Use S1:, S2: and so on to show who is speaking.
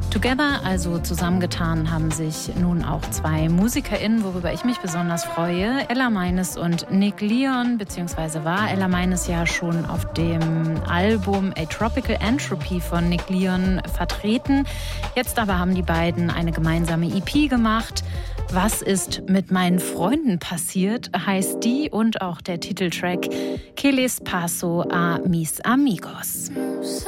S1: Together, also zusammengetan, haben sich nun auch zwei MusikerInnen, worüber ich mich besonders freue. Ella Meines und Nick Leon, beziehungsweise war Ella Meines ja schon auf dem Album A Tropical Entropy von Nick Leon vertreten. Jetzt aber haben die beiden eine gemeinsame EP gemacht. Was ist mit meinen Freunden passiert, heißt die und auch der Titeltrack Que les paso a mis amigos.